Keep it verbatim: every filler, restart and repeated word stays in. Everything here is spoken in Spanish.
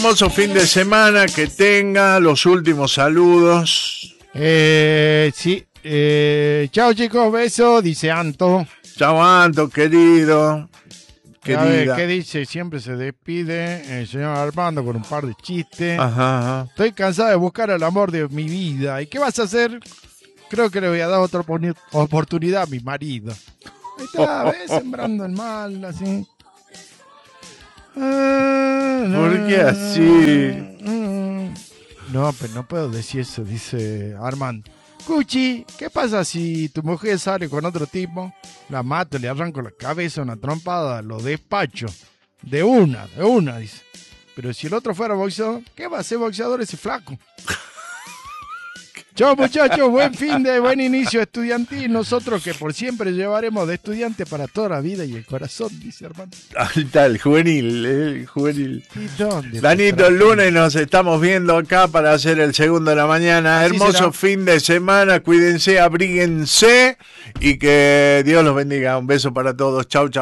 Hermoso fin de semana, que tenga los últimos saludos. Eh, sí, eh, chao chicos, besos, dice Anto. Chao Anto, querido. A ver, Querida. ¿qué dice? Siempre se despide el señor Armando con un par de chistes. Ajá, ajá. Estoy cansado de buscar el amor de mi vida. ¿Y qué vas a hacer? Creo que le voy a dar otra opor- oportunidad a mi marido. Ahí está, ¿ves? Sembrando el mal, así. ¿Por qué así? No, pero no puedo decir eso, dice Armando. Cuchi, ¿qué pasa si tu mujer sale con otro tipo? La mato, le arranco la cabeza, una trompada, lo despacho. De una, de una, dice. Pero si el otro fuera boxeador, ¿qué va a ser boxeador ese flaco? Chao muchachos, buen fin de buen inicio estudiantil. Nosotros que por siempre llevaremos de estudiante para toda la vida y el corazón, dice Armando. Ahí está, el juvenil, el juvenil. ¿Y dónde? Danito, el lunes nos estamos viendo acá para hacer el segundo de la mañana. Así Hermoso será. fin de semana, cuídense, abríguense y que Dios los bendiga. Un beso para todos. Chau, chau.